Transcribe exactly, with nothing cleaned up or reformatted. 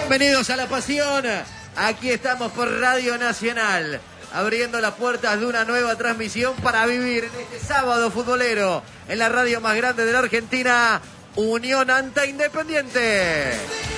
Bienvenidos a La Pasión. Aquí estamos por Radio Nacional, abriendo las puertas de una nueva transmisión para vivir en este sábado futbolero en la radio más grande de la Argentina, Unión ante Independiente.